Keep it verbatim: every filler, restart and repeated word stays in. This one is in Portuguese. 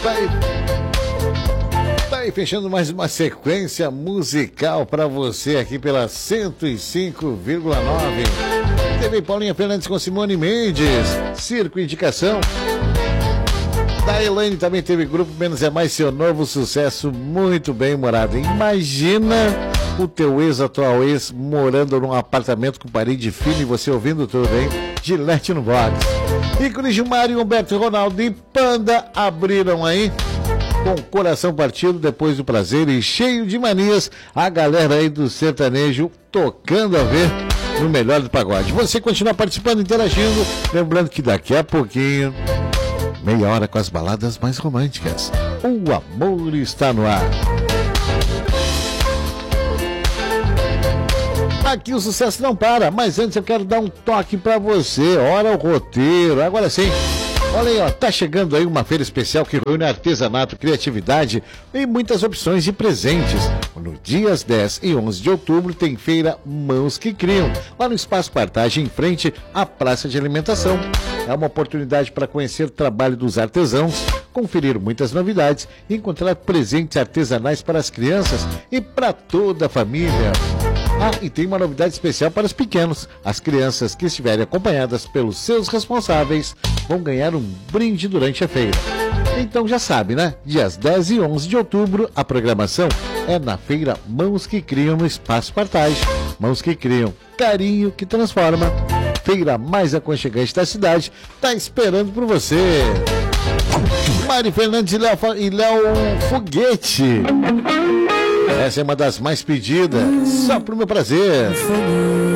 Tá aí. Tá aí fechando mais uma sequência musical para você aqui pela cento e cinco vírgula nove. Teve Paulinha Fernandes com Simone Mendes, Circo Indicação. Da Elaine também teve Grupo Menos é Mais, seu novo sucesso, muito bem morado. Imagina o teu ex, atual ex, morando num apartamento com parede fina e você ouvindo tudo, hein? Gillette no box. Ícone Gilmar e Humberto Ronaldo e Panda abriram aí com o coração partido depois do prazer e cheio de manias, a galera aí do sertanejo tocando a ver no melhor do pagode. Você continua participando, interagindo, lembrando que daqui a pouquinho, meia hora com as baladas mais românticas. O amor está no ar. Aqui o sucesso não para, mas antes eu quero dar um toque pra você. Ora o roteiro, agora sim. Olha aí, ó, tá chegando aí uma feira especial que reúne artesanato, criatividade e muitas opções de presentes. No dias dez e onze de outubro tem feira Mãos que Criam, lá no Espaço Partage, em frente à Praça de Alimentação. É uma oportunidade para conhecer o trabalho dos artesãos, conferir muitas novidades e encontrar presentes artesanais para as crianças e para toda a família. Ah, e tem uma novidade especial para os pequenos. As crianças que estiverem acompanhadas pelos seus responsáveis vão ganhar um brinde durante a feira. Então já sabe, né? Dias dez e onze de outubro, a programação é na feira Mãos que Criam, no Espaço Partage. Mãos que Criam, carinho que transforma. Feira mais aconchegante da cidade, tá esperando por você. Mari Fernandes e Léo, e Léo Foguete. Essa é uma das mais pedidas, só pro meu prazer.